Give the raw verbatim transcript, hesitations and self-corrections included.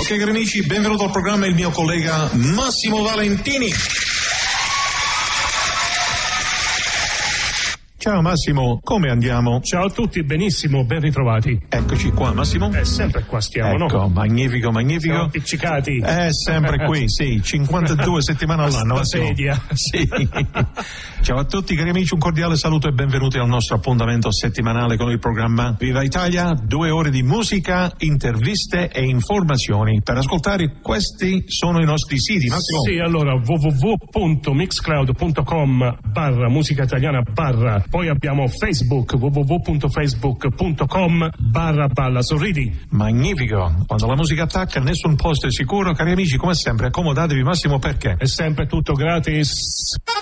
Ok cari amici, benvenuto al programma il mio collega Massimo Valentini. Ciao Massimo, come andiamo? Ciao a tutti, benissimo, ben ritrovati. Eccoci qua Massimo. È sempre qua stiamo, ecco, no? magnifico, magnifico. Siamo appiccicati. È sempre qui, sì, cinquantadue settimane all'anno. La sedia. Sì. Ciao a tutti cari amici, un cordiale saluto e benvenuti al nostro appuntamento settimanale con il programma Viva Italia, due ore di musica, interviste e informazioni. Per ascoltare questi sono i nostri siti, Massimo. Sì, allora w w w punto mixcloud punto com barra musica italiana barra, poi abbiamo Facebook w w w punto facebook punto com barra Balla Sorridi. Magnifico, quando la musica attacca nessun posto è sicuro, cari amici, come sempre accomodatevi Massimo perché è sempre tutto gratis.